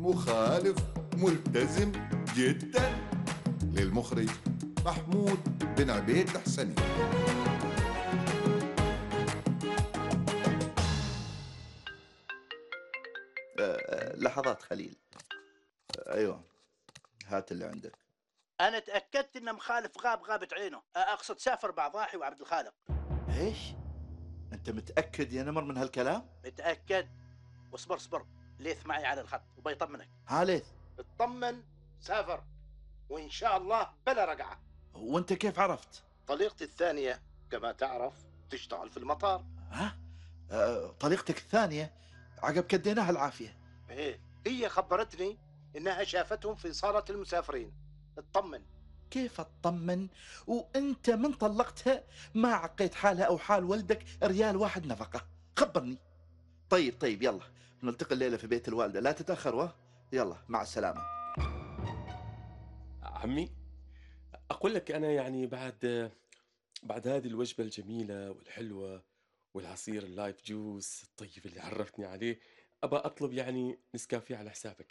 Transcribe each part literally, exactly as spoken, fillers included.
وخالف ملتزم جدا. للمخرج محمود بن عبيد الحسني. أه لحظات خليل. أه ايوه، هات اللي عندك. انا تاكدت ان مخالف غاب غابت عينه، اقصد سافر مع ضاحي وعبد الخالق. ايش؟ انت متاكد يا نمر من هالكلام؟ متاكد. واصبر اصبر، ليث معي على الخط وبيطمنك. ها ليث؟ اطمن، سافر وان شاء الله بلا رجعه. وانت كيف عرفت؟ طليقتي الثانيه كما تعرف تشتغل في المطار. ها؟ أه طليقتك الثانيه عقب كديناها العافيه. ايه، هي خبرتني انها شافتهم في صاله المسافرين. اطمن. كيف اطمن وانت من طلقتها ما عقيت حالها او حال ولدك ريال واحد نفقه؟ خبرني. طيب طيب يلا نلتقي الليله في بيت الوالده، لا تتاخروا. يلا مع السلامه. عمي، اقول لك انا يعني بعد بعد هذه الوجبه الجميله والحلوه والعصير اللايف جوس الطيب اللي عرفتني عليه، ابى اطلب يعني نسكافيه على حسابك.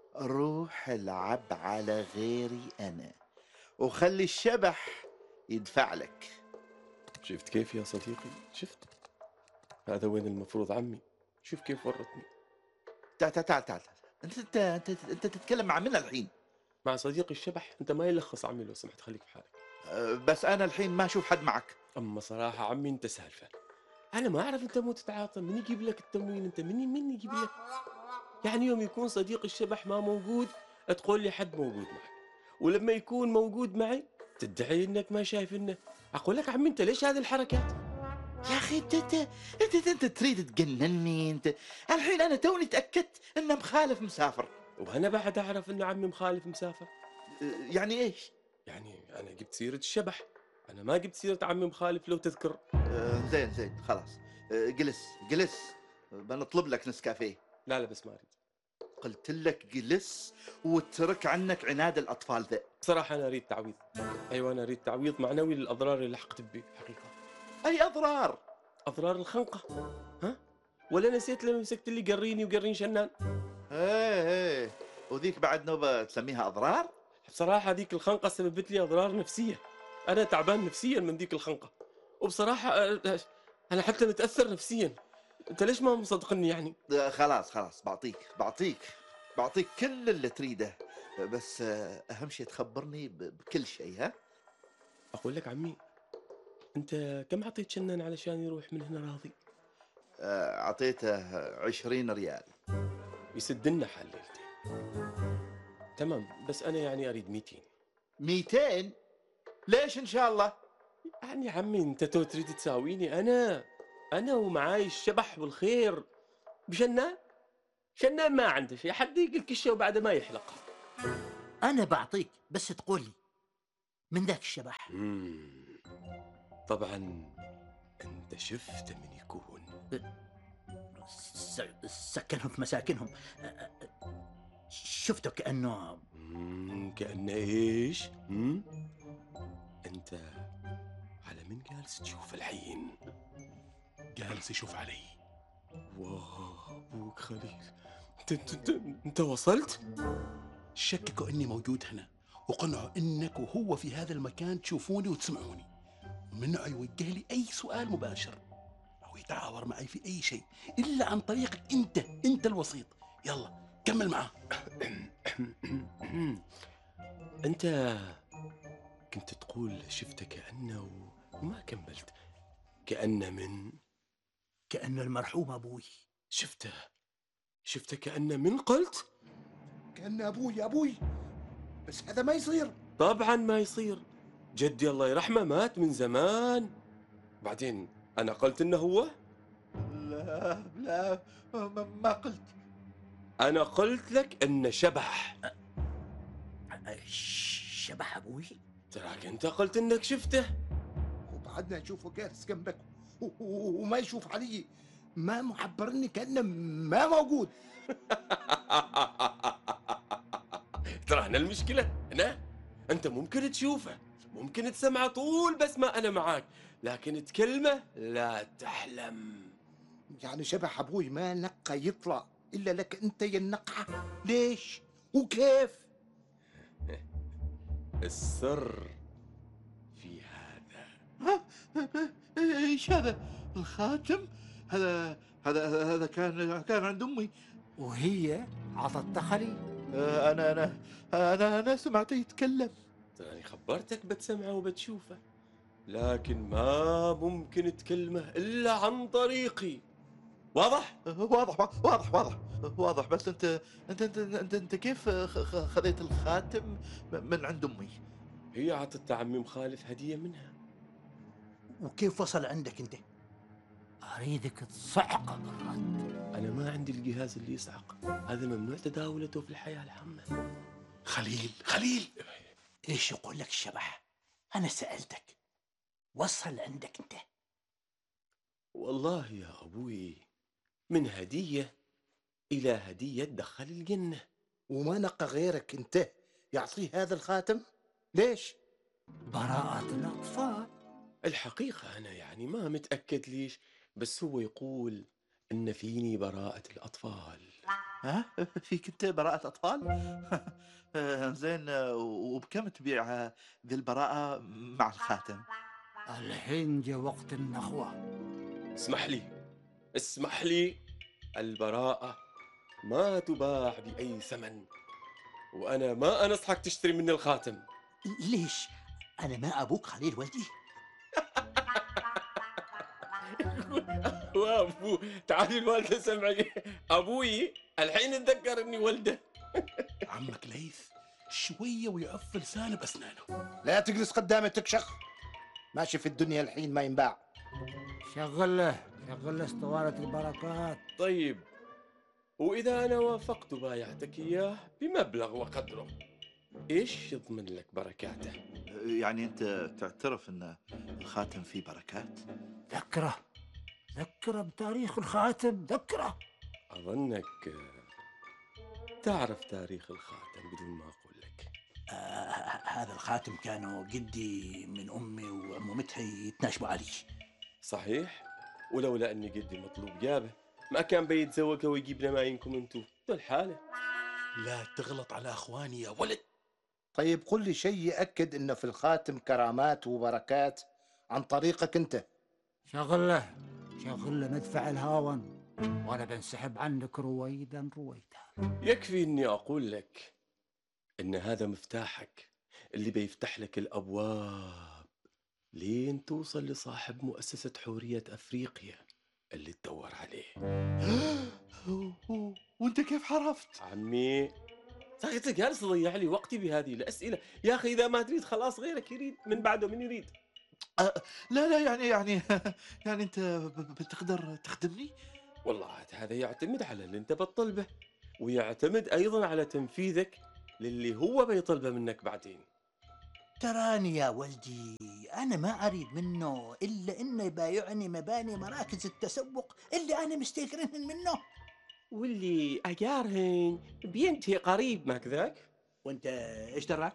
روح العب على غيري انا وخلي الشبح يدفع لك. شفت كيف يا صديقي؟ شفت؟ هذا وين المفروض عمي؟ شوف كيف ورطني. تعال تعال تعال تعال. انت انت انت, انت تتكلم مع من الحين؟ مع صديقي الشبح. انت ما يلخص عمي لو سمحت، خليك في حالك. أه بس انا الحين ما اشوف حد معك. اما صراحه عمي انت سالفه، انا ما اعرف انت مو تتعاطى. من يجيب لك التموين؟ انت من من يجيب لك؟ يعني يوم يكون صديق الشبح ما موجود تقول لي حد موجود معك، ولما يكون موجود معي تدعي انك ما شايف انه. اقول لك عمي انت ليش هذه الحركات؟ يا اخي انت انت انت, انت, انت تريد تجنني انت. الحين انا توني تاكدت ان مخالف مسافر. وانا بعد اعرف ان عمي مخالف مسافر. أه يعني ايش؟ يعني انا جبت سيره الشبح، انا ما جبت سيره عمي مخالف لو تذكر. أه زين زين خلاص. أه جلس جلس، بنطلب لك نسكافيه. لا لا بس ما اريد. قلت لك جلس واترك عنك عناد الاطفال ذا. بصراحه انا اريد تعويض. ايوه انا اريد تعويض معنوي للاضرار اللي لحقت بي حقيقه. اي اضرار؟ اضرار الخنقه. ها؟ ولا نسيت لما مسكت اللي قريني وقرين شنان؟ ايه ايه، وذيك بعد نوبه تسميها اضرار؟ بصراحه ذيك الخنقه سببت لي اضرار نفسيه. انا تعبان نفسيا من ذيك الخنقه، وبصراحه انا حتى متاثر نفسيا. انت ليش ما مصدقني يعني؟ آه خلاص خلاص، بعطيك بعطيك بعطيك كل اللي تريده، بس آه اهم شيء تخبرني بكل شيء. ها؟ اقول لك عمي، انت كم عطيت شنان علشان يروح من هنا راضي؟ آه اعطيته عشرين ريال يسد لنا حال ليلتين. تمام، بس انا يعني اريد ميتين. ميتين؟ ليش ان شاء الله؟ يعني عمي انت تو تريد تساويني انا انا ومعاي الشبح والخير بشنان؟ شنان ما عنده شيء، حد يقل كشه وبعد ما يحلقها. انا بعطيك بس تقول لي من ذاك الشبح. مم. طبعا انت شفت من يكون س... سكنهم في مساكنهم. شفته كأنه مم. كأنه ايش؟ مم؟ انت على من جالس تشوف الحين؟ جالس يشوف علي. واه ابوك خليل، انت انت انت وصلت؟ شككوا اني موجود هنا وقنعوا انك وهو في هذا المكان تشوفوني وتسمعوني. منعوا يوجه لي اي سؤال مباشر او يتعاور معي في اي شيء الا عن طريقك انت. انت الوسيط. يلا كمل معاه. انت كنت تقول شفته كأنه وما كملت. كأنه من كأنه المرحوم أبوي. شفته شفته كأنه من قلت؟ كأن أبوي أبوي بس هذا ما يصير. طبعا ما يصير، جدي الله يرحمه مات من زمان. بعدين أنا قلت إنه هو؟ لا لا ما قلت. أنا قلت لك إنه شبح. شبح أبوي؟ تراك أنت قلت إنك شفته. وبعدنا نشوفه جالس جنبك وما يشوف علي، ما معبرني كأنه ما موجود. ترى هنا المشكلة. هنا أنت ممكن تشوفه، ممكن تسمعه طول بس ما أنا معاك، لكن تكلمه لا تحلم. يعني شبح أبوي ما نقى يطلع إلا لك أنت يا النقعة. ليش وكيف؟ السر في هذا. ها؟ ايش هذا؟ الخاتم؟ هذا هذا هذا كان كان عند امي. وهي عطت خلي. آه، انا انا انا انا سمعته يتكلم. تراني خبرتك بتسمعه وبتشوفه، لكن ما ممكن تكلمه إلا عن طريقي. واضح؟ آه، واضح واضح واضح واضح. بس انت انت انت انت, انت كيف خ- خ- خذيت الخاتم من عند امي؟ هي عطت عمي مخالف هدية منها. وكيف وصل عندك أنت؟ اريدك تصعقه بالرد. أنا ما عندي الجهاز اللي يصعق، هذا ممنوع تداولته في الحياة العامة. خليل خليل، ايش يقول لك الشبح؟ انا سألتك وصل عندك انت. والله يا أبوي، من هدية إلى هدية دخل الجنة. وما نقى غيرك أنت يعطيه هذا الخاتم؟ ليش؟ براءة الاطفال. الحقيقة أنا يعني ما متأكد ليش، بس هو يقول إن فيني براءة الأطفال. ها؟ فيك انت براءة اطفال؟ آه، زين. آه، وبكم تبيع ذي البراءة مع الخاتم؟ الحين جاء وقت النخوة. اسمح لي اسمح لي، البراءة ما تباع بأي ثمن، وأنا ما أنصحك تشتري مني الخاتم. ليش؟ انا ما ابوك خليل ولدي؟ وابو تعالي الوالدة سمعي، أبوي الحين اتذكر إني ولده. عمك ليث شوية ويعف لسانه بأسنانه. لا تجلس قدامي تكشخ، ماشي في الدنيا الحين ما ينباع. شغل له شغل له اسطوانة البركات. طيب، وإذا أنا وافقت بايعتك إياه بمبلغ وقدره، إيش يضمن لك بركاته؟ يعني انت تعترف ان الخاتم فيه بركات؟ ذكره ذكره بتاريخ الخاتم، ذكره. أظنك آه، تعرف تاريخ الخاتم بدون ما أقول لك. آه هذا الخاتم كانوا جدي من امي وعمومتها يتناشبوا عليه. صحيح، ولولا أني قدي مطلوب جابه ما كان بيتزوجه ويجيب لنا معينكم انتو ذو الحالة. لا تغلط على أخواني يا ولد. طيب قل لي شيء يأكد إنه في الخاتم كرامات وبركات عن طريقك أنت. شغل له شغل له مدفع الهاون، وانا بنسحب عنك رويدا رويدا. يكفي أني أقول لك أن هذا مفتاحك اللي بيفتح لك الأبواب لين توصل لصاحب مؤسسة حورية أفريقيا اللي تدور عليه. وانت كيف عرفت؟ عمي صحيح جالس تضيع لي وقتي بهذه الأسئلة يا أخي. إذا ما تريد خلاص غيرك يريد، من بعده من يريد. أه لا لا يعني يعني يعني انت ب- بتقدر تخدمني؟ والله عاد هذا يعتمد على اللي انت بتطلبه، ويعتمد ايضا على تنفيذك للي هو بيطلبه منك بعدين. تراني يا ولدي انا ما اريد منه الا انه يبايعني مباني مراكز التسوق اللي انا مستيقرهن منه، واللي اجارهن بينتهي قريب، ما كذاك؟ وانت ايش دراك؟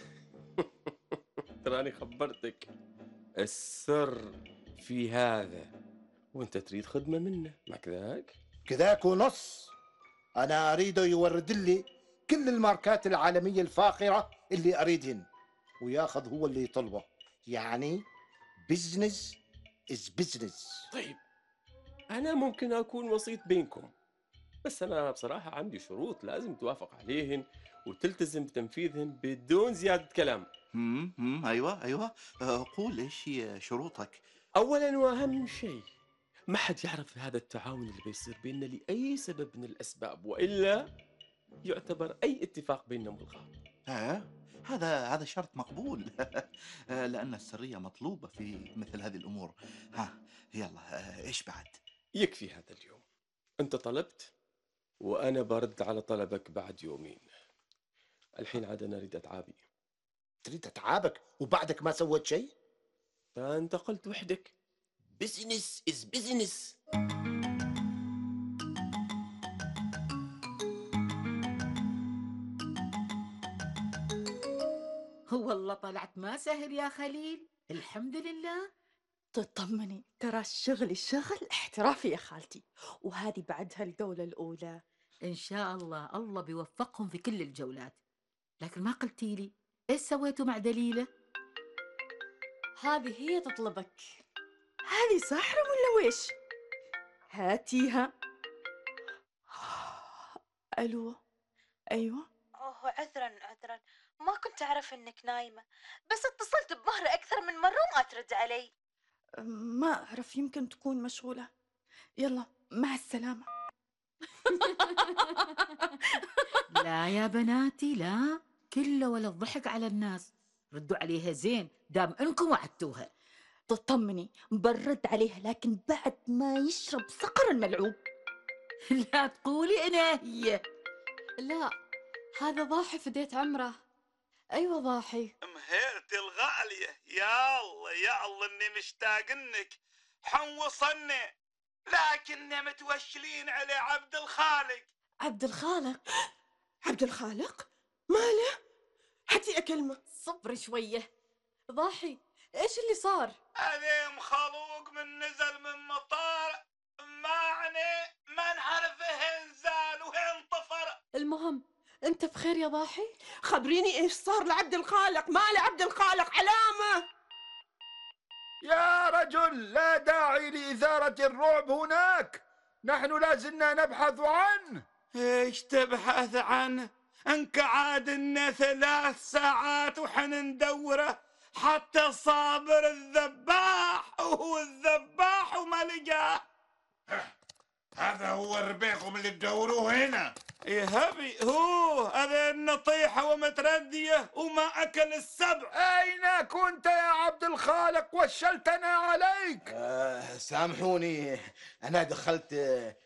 تراني خبرتك، السر في هذا، وانت تريد خدمة منه، ما كذاك؟ كذاك ونص. أنا أريده يورد لي كل الماركات العالمية الفاخرة اللي أريدهن، وياخذ هو اللي يطلبه. يعني بزنس از بزنس. طيب، انا ممكن اكون وسيط بينكم، بس انا بصراحة عندي شروط لازم توافق عليهن وتلتزم بتنفيذهن بدون زيادة كلام. امم أمم، ايوه ايوه. أه، قول ايش هي شروطك؟ اولا واهم شيء، ما حد يعرف هذا التعاون اللي بيصير بيننا لاي سبب من الاسباب، والا يعتبر اي اتفاق بيننا ملغى. ها؟ هذا هذا شرط مقبول. أه، لان السريه مطلوبه في مثل هذه الامور. ها يلا. أه، ايش بعد؟ يكفي هذا اليوم، انت طلبت وانا برد على طلبك بعد يومين. الحين عاد انا اريد اتعابي. تريد أتعابك وبعدك ما سويت شيء؟ فانت قلت وحدك بزنس از بزنس. والله طلعت ما سهل يا خليل، الحمد لله. تطمني، ترى الشغل الشغل احترافي يا خالتي، وهذه بعدها الجولة الأولى. إن شاء الله الله بيوفقهم في كل الجولات. لكن ما قلتي لي إيش سويتوا مع دليلة؟ هذه هي تطلبك. هذه ساحرة ولا ويش؟ هاتيها. ألو. أيوة. أوه عذرا عذرا، ما كنت أعرف إنك نايمة، بس اتصلت بمهرة أكثر من مرة وما ترد علي. ما أعرف، يمكن تكون مشغولة. يلا مع السلامة. لا يا بناتي لا، كله ولا الضحك على الناس. ردوا عليها زين دام انكم وعدتوها. تطمني برد عليها، لكن بعد ما يشرب صقر الملعوب. لا تقولي انا هي. لا، هذا ضاحي فديت عمره. أيوة ضاحي. مهيرتي الغالية، يا الله يا الله اني مشتاق انك حنوصلني، لكننا متوشلين على عبد الخالق. عبد الخالق؟ عبد الخالق؟ ماله؟ حتي أكلمه. صبر شوية ضاحي، إيش اللي صار؟ هذا مخلوق من نزل من مطار، معني ما نعرف وين زال وين طفر. المهم أنت بخير يا ضاحي؟ خبريني إيش صار لعبد الخالق. ماله عبد الخالق؟ علامة. يا رجل لا داعي لإثارة الرعب هناك، نحن لازلنا نبحث عنه. ايش تبحث عنه؟ انك عاد لنا ثلاث ساعات وحندوره حتى صابر الذباح، وهو الذباح وما لقاه. هذا هو ربيكم اللي تدوروه هنا؟ يا هبي هو هذا النطيحة ومتردية وما أكل السبع. أين كنت يا عبد الخالق؟ وشلتنا عليك. آه سامحوني، أنا دخلت